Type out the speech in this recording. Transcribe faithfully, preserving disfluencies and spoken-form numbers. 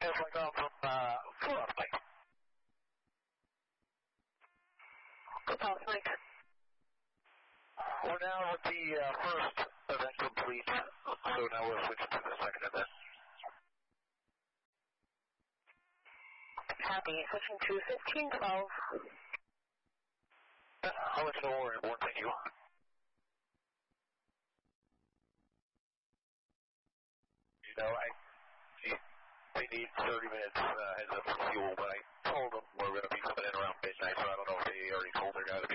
flight off from uh, Fluff Mike. Fluff Mike. We're now with the uh, first event complete, so now we'll switch to the second event. Copy. Switching to fifteen twelve. I'll let you know we're airborne. Thank you. You know, I, they need thirty minutes uh, heads up for fuel, but I told them we're going to be coming in around midnight, so I don't know if they already told their guys